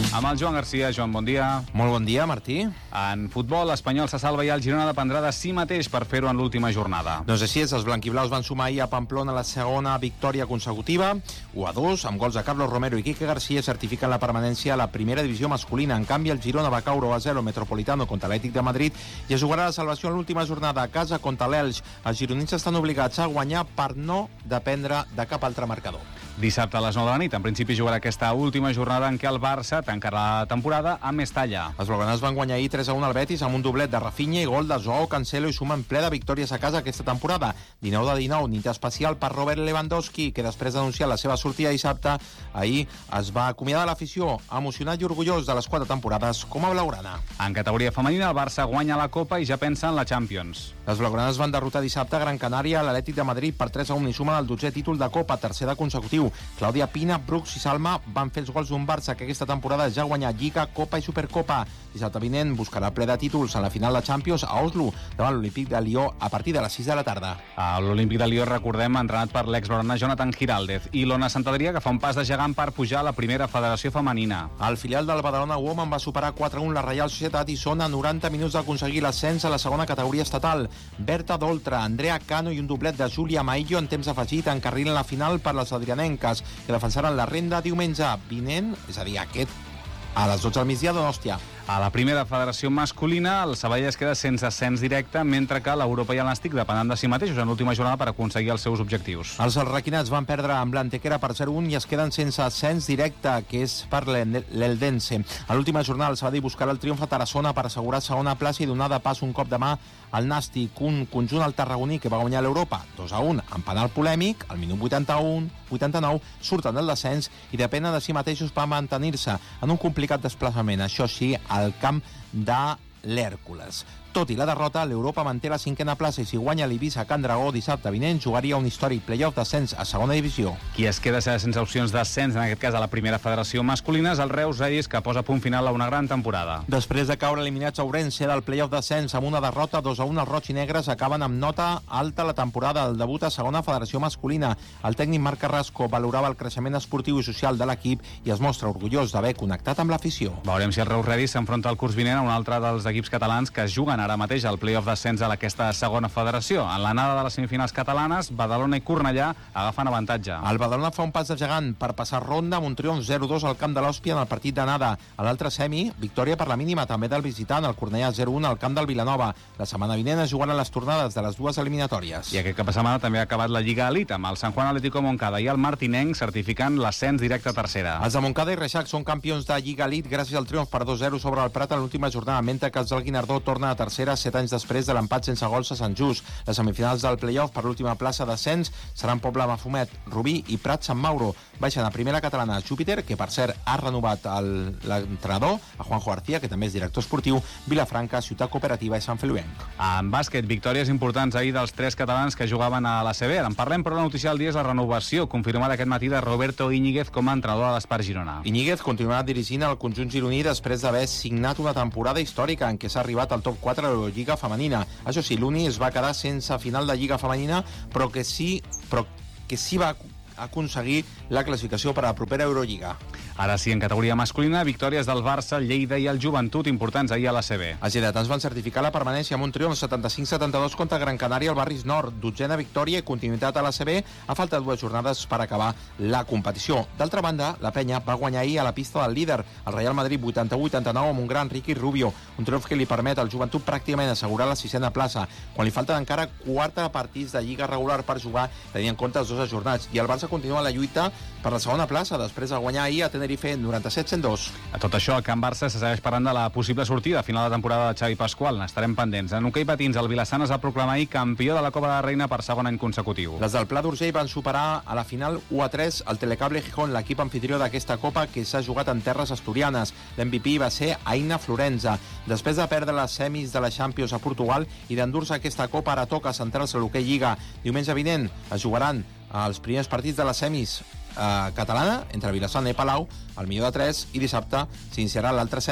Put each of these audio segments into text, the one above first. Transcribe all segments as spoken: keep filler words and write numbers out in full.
Amb el Joan Garcia. Joan, bon dia. Molt bon dia, Martí. En futbol, l'Espanyol se salva i el Girona dependrà de si mateix per fer-ho en l'última jornada. Doncs així és, els blanquiblaus van sumar ahir a Pamplona la segona victòria consecutiva, u a dos, amb gols de Carlos Romero i Quique García certifiquen la permanència a la primera divisió masculina. En canvi, el Girona va caure u a zero Metropolitano contra l'Atlètic de Madrid i es jugarà la salvació en l'última jornada a casa contra l'Elx. Els gironins estan obligats a guanyar per no dependre de cap altre marcador. Dissabte a les nou de la nit, en principi jugarà aquesta última jornada en què el Barça tancarà la temporada a Mestalla. Els blaugranes van guanyar ahir tres a un al Betis amb un doblet de Rafinha i gol de Joao Cancelo i sumen ple de victòries a casa aquesta temporada. dinou de dinou, nit especial per Robert Lewandowski, que després d'anunciar la seva sortida dissabte, ahir es va acomiadar l'afició, emocionat i orgullós de les quatre temporades com a blaugrana. En categoria femenina, el Barça guanya la Copa i ja pensa en la Champions. Les blaugranes van derrotar dissabte a Gran Canària a l'Atlètic de Madrid per tres a un i sumen el dotzè títol de Copa, tercer de consecutiu. Clàudia Pina, Brooks i Salma van fer els gols d'un Barça que aquesta temporada ja ha guanyat Lliga, Copa i Supercopa. Dissabte vinent buscarà ple de títols a la final de Champions a Oslo, davant l'Olímpic de Lió a partir de les sis de la tarda. A l'Olímpic de Lió, recordem, entrenat per l'ex-blaugrana Jonathan Giraldez, i l'Ona Sant Adrià, que fa un pas de gegant per pujar a la primera federació femenina. El filial del Badalona Women va superar quatre a un la Reial Societat i són a noranta minuts d'aconseguir l'ascens a la segona categoria estatal. Berta Doltra, Andrea Cano i un doblet de Júlia Maillo en temps afegit encarrilen la final per les adrianenques, que defensaran la renda diumenge vinent, és a dir, aquest, a les dotze del migdia a Donòstia. A la primera federació masculina, el Sabadell es queda sense ascens directe, mentre que l'Europa i el Nàstic depenen de si mateixos en l'última jornada per aconseguir els seus objectius. Els alraquinats van perdre amb l'Antequera per zero a un i es queden sense ascens directe, que és per l'Eldense. A l'última jornada, el Sabadell buscarà el triomf a Tarassona per assegurar segona plaça i donar de pas un cop de mà al Nàstic, un conjunt al tarragoní que va guanyar l'Europa dos a un amb penal polèmic, al minut vuitanta-u, vuitanta-nou, surten del descens i depenen de si mateixos per mantenir-se en un complicat desplaçament, això sí, al camp de l'Hèrcules. Tot i la derrota, l'Europa manté la cinquena plaça i si guanya l'Eivissa Can Dragó dissabte vinent jugaria un històric playoff d'ascens a segona divisió. Qui es queda sense opcions d'ascens, en aquest cas a la primera federació masculina, és el Reus Redis, que posa punt final a una gran temporada. Després de caure eliminats a Ourense del playoff d'ascens amb una derrota dos a un, els roig i negres acaben amb nota alta la temporada del debut a segona federació masculina. El tècnic Marc Carrasco valorava el creixement esportiu i social de l'equip i es mostra orgullós d'haver connectat amb l'afició. Veurem si el Reus Redis s'enfronta al curs vinent a un altre dels equips catalans que es juguen ara mateix al playoff d'ascens a aquesta segona federació. En l'anada de les semifinals catalanes, Badalona i Cornellà agafen avantatge. El Badalona fa un pas de gegant per passar ronda amb un triomf zero a dos al camp de l'Hòspia en el partit d'anada. A l'altre semi, victòria per la mínima també del visitant, el Cornellà zero a un al camp del Vilanova. La setmana vinent es jugaran les tornades de les dues eliminatòries. I aquest cap de setmana també ha acabat la Lliga Elite, amb el San Juan Atlético Moncada i el Martinenc certificant l'ascens directe a tercera. Els de Moncada i Reixac són campions de Lliga Elite gràcies al triomf per dos a zero sobre el Prat en l'última jornada, mentre que els del Guinardó tornen a tercera set anys després de l'empat sense gols a Sant Just. Les semifinals del playoff per l'última plaça d'ascens seran Pobla Mafumet, Rubí i Prat Sant Mauro. Baixen a primera catalana Júpiter, que per cert ha renovat l'entrenador, a Juanjo García, que també és director esportiu, Vilafranca, Ciutat Cooperativa i Sant Feliuenc. En bàsquet, victòries importants ahir dels tres catalans que jugaven a l'A C B. En parlem, però la notícia del dia és la renovació confirmada aquest matí de Roberto Íñiguez com a entrenador de l'Espart Girona. Íñiguez continuarà dirigint el conjunt gironí després d'haver signat una temporada històrica en què s'ha arribat al top quatre de l'Eurolliga femenina. Això sí, l'Uni es va quedar sense final de Lliga femenina, però que sí, però que sí va aconseguir la classificació per a la propera Eurolliga. Ara sí, en categoria masculina, victòries del Barça, el Lleida i el Joventut importants ahir a l'A C B. Els lleidatans van certificar la permanència amb un triomf setanta-cinc setanta-dos contra Gran Canària al Barris Nord, dotzena victòria i continuïtat a l'A C B a falta de dues jornades per acabar la competició. D'altra banda, la Penya va guanyar ahir a la pista del líder, el Real Madrid vuitanta-u vuitanta-nou amb un gran Ricky Rubio, un triomf que li permet al Joventut pràcticament assegurar la sisena plaça, quan li falten encara quatre partits de lliga regular per jugar, tenint en compte els dos ajornats, i el Barça continua la lluita per la segona plaça després de guanyar ahir a Tenerife noranta-set cent dos. A tot això, el Can Barça se segueix parlant de la possible sortida a final de temporada de Xavi Pasqual. N'estarem pendents. En hoquei patins, el Vilassana es va proclamar ahir campió de la Copa de la Reina per segon any consecutiu. Les del Pla d'Urgell van superar a la final u a tres el Telecable Gijón, l'equip anfitrió d'aquesta Copa que s'ha jugat en terres asturianes. L'M V P va ser Aina Florenza. Després de perdre les semis de la Champions a Portugal i d'endur-se aquesta Copa, ara toca centrar-se a l'hoquei Lliga. Diumenge vinent es jugaran els primers partits de les semis eh, catalana entre Vilassana i Palau, el millor de tres, i dissabte s'iniciarà l'altre semi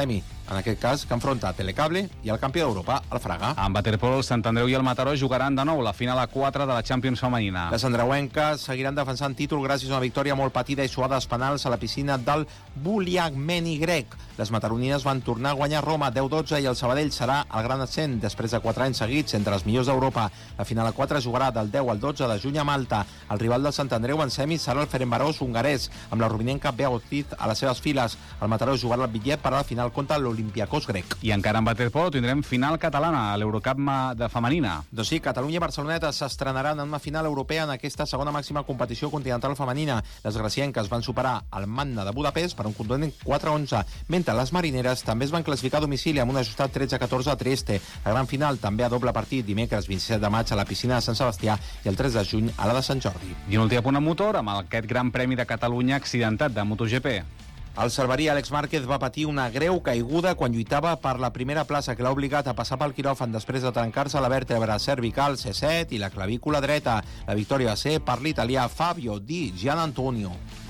en aquest cas, que enfronta Telecable i el campió d'Europa, el Fraga. En waterpolo, el Sant Andreu i el Mataró jugaran de nou la final a quatre de la Champions femenina. Les andreuenques seguiran defensant títol gràcies a una victòria molt patida i suada als penals a la piscina del Buliagmeni grec. Les mataronines van tornar a guanyar Roma deu dotze i el Sabadell serà el gran ascent després de quatre anys seguits entre els millors d'Europa. La final a quatre jugarà del deu al dotze de juny a Malta. El rival del Sant Andreu en semis serà el Ferencváros hongarès, amb la rovinenca Beatriz a les seves files. El Mataró jugarà el bitllet per a la final contra l'Olympiacos grec. I encara en waterpolo tindrem final catalana a l'Eurocup de femenina. Doncs sí, Catalunya i Barceloneta s'estrenaran en una final europea en aquesta segona màxima competició continental femenina. Les gracienques van superar el Manna de Budapest per un contundent quatre onze, mentre les marineres també es van classificar a domicili amb un ajustat tretze a catorze a Trieste. La gran final també a doble partit dimecres vint-i-set de maig a la piscina de Sant Sebastià i el tres de juny a la de Sant Jordi. I un últim punt en motor amb aquest Gran Premi de Catalunya accidentat de MotoGP. El cerverí Àlex Márquez va patir una greu caiguda quan lluitava per la primera plaça, que l'ha obligat a passar pel quiròfan després de trencar-se la vèrtebra cervical C set i la clavícula dreta. La victòria va ser per l'italià Fabio Di Gianantonio.